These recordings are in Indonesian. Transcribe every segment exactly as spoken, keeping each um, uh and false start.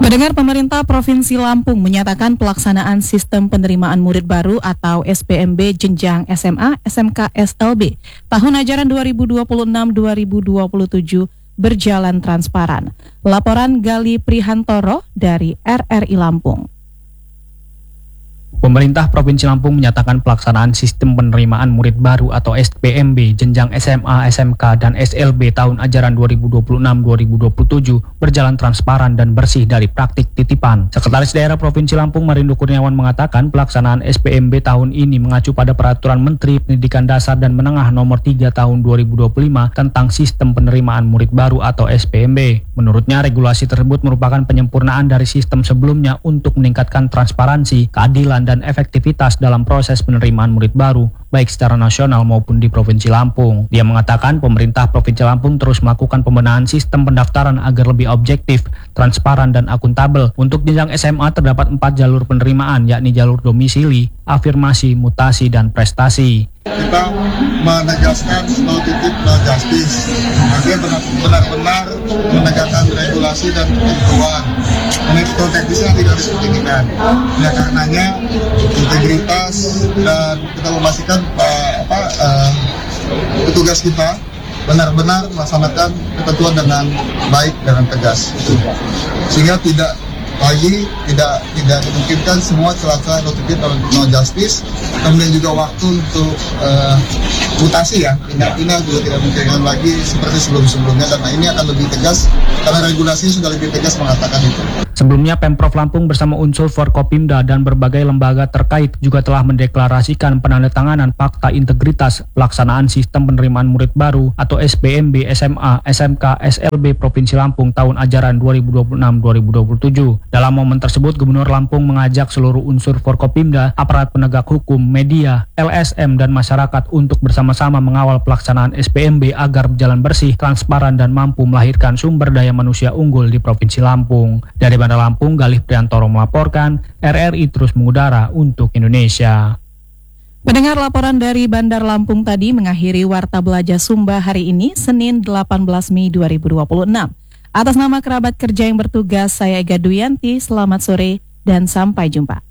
Mendengar pemerintah Provinsi Lampung menyatakan pelaksanaan sistem penerimaan murid baru atau S P M B jenjang S M A, S M K, S L B tahun ajaran dua ribu dua puluh enam dua ribu dua puluh tujuh berjalan transparan. Laporan Gali Prihantoro dari R R I Lampung. Pemerintah Provinsi Lampung menyatakan pelaksanaan sistem penerimaan murid baru atau S P M B jenjang S M A, S M K, dan S L B tahun ajaran dua ribu dua puluh enam dua ribu dua puluh tujuh berjalan transparan dan bersih dari praktik titipan. Sekretaris Daerah Provinsi Lampung Marindu Kurniawan mengatakan pelaksanaan S P M B tahun ini mengacu pada Peraturan Menteri Pendidikan Dasar dan Menengah Nomor tiga tahun dua ribu dua puluh lima tentang sistem penerimaan murid baru atau S P M B. Menurutnya regulasi tersebut merupakan penyempurnaan dari sistem sebelumnya untuk meningkatkan transparansi, keadilan, dan efektivitas dalam proses penerimaan murid baru, baik secara nasional maupun di Provinsi Lampung. Dia mengatakan pemerintah Provinsi Lampung terus melakukan pembenahan sistem pendaftaran agar lebih objektif, transparan, dan akuntabel. Untuk jenjang S M A terdapat empat jalur penerimaan, yakni jalur domisili, afirmasi, mutasi, dan prestasi. Kita menegaskan no titip no justice, artinya benar-benar menegakkan regulasi dan ketentuan. Menurut teknisnya tidak disetinggikan. Ya karenanya integritas dan kita memastikan uh, apa uh, petugas kita benar-benar melaksanakan ketentuan dengan baik dan tegas, sehingga tidak lagi tidak tidak dimungkinkan semua celah-celah no titip no justice. Kemudian juga waktu untuk uh, mutasi ya, tindak-tindak juga tidak dimungkinkan lagi seperti sebelum-sebelumnya, dan ini akan lebih tegas karena regulasinya sudah lebih tegas mengatakan itu. Sebelumnya Pemprov Lampung bersama unsur Forkopimda dan berbagai lembaga terkait juga telah mendeklarasikan penandatanganan fakta integritas pelaksanaan sistem penerimaan murid baru atau S P M B S M A, S M K, S L B Provinsi Lampung tahun ajaran dua ribu dua puluh enam dua ribu dua puluh tujuh. Dalam momen tersebut, Gubernur Lampung mengajak seluruh unsur Forkopimda, aparat penegak hukum, media, L S M, dan masyarakat untuk bersama-sama mengawal pelaksanaan S P M B agar berjalan bersih, transparan, dan mampu melahirkan sumber daya manusia unggul di Provinsi Lampung. Dari Bandar Lampung, Gali Prihantoro melaporkan, R R I terus mengudara untuk Indonesia. Mendengar laporan dari Bandar Lampung tadi mengakhiri Warta Belajar Sumba hari ini, Senin delapan belas Mei dua ribu dua puluh enam. Atas nama kerabat kerja yang bertugas, saya Ega Duyanti, selamat sore dan sampai jumpa.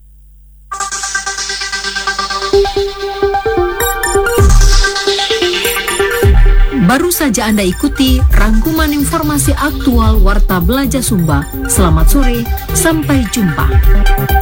Baru saja Anda ikuti rangkuman informasi aktual Warta Belajar Sumba. Selamat sore, sampai jumpa.